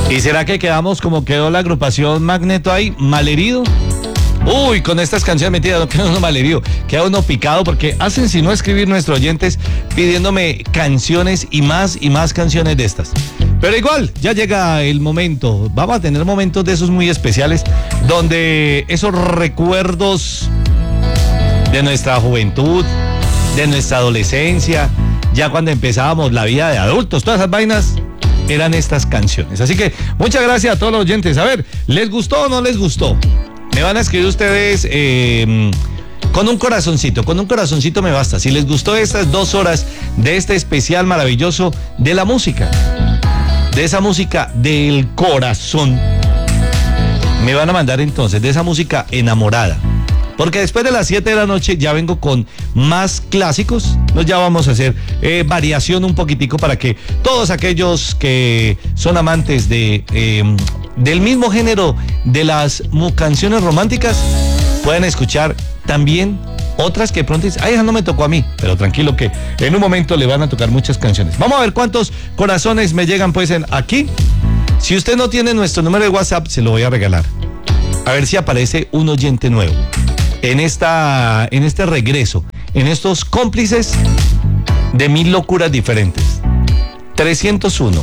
¿Y será que quedamos como quedó la agrupación Magneto ahí, malherido? Uy, con estas canciones, mentira, no queda uno malherido, queda uno picado porque hacen si no escribir nuestros oyentes pidiéndome canciones y más canciones de estas. Pero igual, ya llega el momento, vamos a tener momentos de esos muy especiales donde esos recuerdos de nuestra juventud, de nuestra adolescencia, ya cuando empezábamos la vida de adultos, todas esas vainas eran estas canciones. Así que muchas gracias a todos los oyentes. A ver, ¿les gustó o no les gustó? Me van a escribir ustedes con un corazoncito me basta. Si les gustó estas 2 horas de este especial maravilloso de la música, de esa música del corazón, me van a mandar entonces de esa música enamorada. Porque después de las 7 de la noche ya vengo con más clásicos. Ya vamos a hacer variación un poquitico para que todos aquellos que son amantes del mismo género de las canciones románticas puedan escuchar también otras que pronto dicen, ay, esa no me tocó a mí, pero tranquilo que en un momento le van a tocar muchas canciones. Vamos a ver cuántos corazones me llegan pues aquí. Si usted no tiene nuestro número de WhatsApp, se lo voy a regalar. A ver si aparece un oyente nuevo en este regreso, en estos cómplices de 1000 locuras diferentes. 301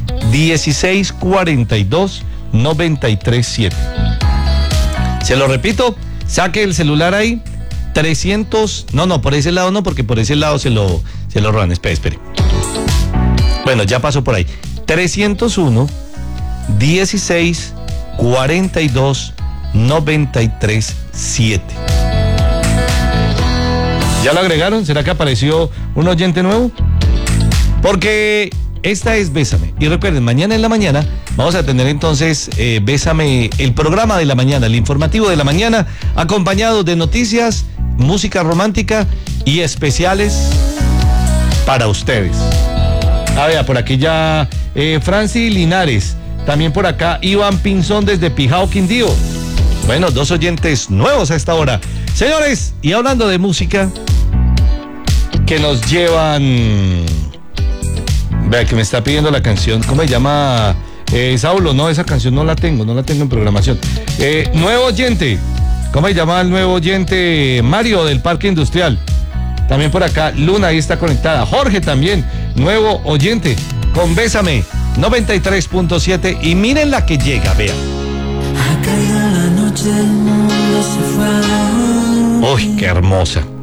1642 937. Se lo repito, saque el celular ahí. 300, no, por ese lado no, porque por ese lado se lo roban. Espere. Bueno, ya pasó por ahí. 301 1642 937. ¿Ya lo agregaron? ¿Será que apareció un oyente nuevo? Porque esta es Bésame. Y recuerden, mañana en la mañana vamos a tener entonces Bésame, el programa de la mañana, el informativo de la mañana, acompañado de noticias, música romántica y especiales para ustedes. A ver, por aquí ya Franci Linares, también por acá Iván Pinzón desde Pijao, Quindío. Bueno, 2 oyentes nuevos a esta hora. Señores, y hablando de música, que nos llevan... Vea, que me está pidiendo la canción, ¿cómo se llama? Saulo, no, esa canción no la tengo en programación. Nuevo oyente, ¿cómo se llama el nuevo oyente? Mario del Parque Industrial. También por acá, Luna, ahí está conectada. Jorge también, nuevo oyente, con Bésame, 93.7. Y miren la que llega, vean. Ha caído la noche, el mundo se fue a la... Uy, qué hermosa.